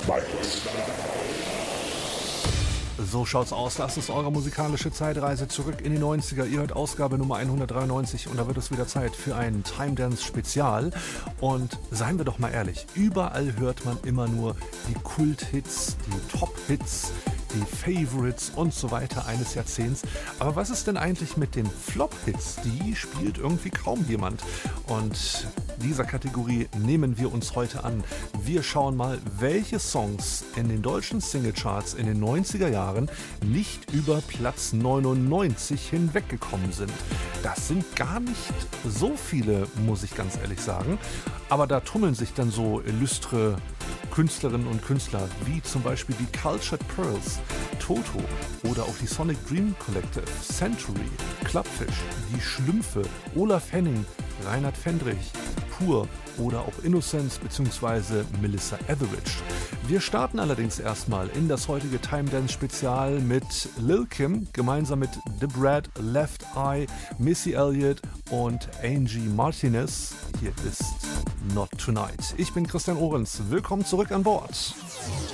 So schaut's aus, das ist eure musikalische Zeitreise zurück in die 90er. Ihr hört Ausgabe Nummer 193 und da wird es wieder Zeit für ein Time Dance Spezial. Und seien wir doch mal ehrlich, überall hört man immer nur die Kult-Hits, die Top-Hits, die Favorites und so weiter eines Jahrzehnts. Aber was ist denn eigentlich mit den Flop-Hits? Die spielt irgendwie kaum jemand. Und dieser Kategorie nehmen wir uns heute an. Wir schauen mal, welche Songs in den deutschen Singlecharts in den 90er Jahren nicht über Platz 99 hinweggekommen sind. Das sind gar nicht so viele, muss ich ganz ehrlich sagen. Aber da tummeln sich dann so illustre Künstlerinnen und Künstler, wie zum Beispiel die Cultured Pearls, Toto oder auch die Sonic Dream Collective, Century, Clubfish, die Schlümpfe, Olaf Henning, Reinhard Fendrich, Pur oder auch Innocence bzw. Melissa Etheridge. Wir starten allerdings erstmal in das heutige Time Dance Spezial mit Lil Kim, gemeinsam mit The Brat, Left Eye, Missy Elliott und Angie Martinez. Hier ist Not Tonight. Ich bin Christian Ohrens. Willkommen zurück an Bord.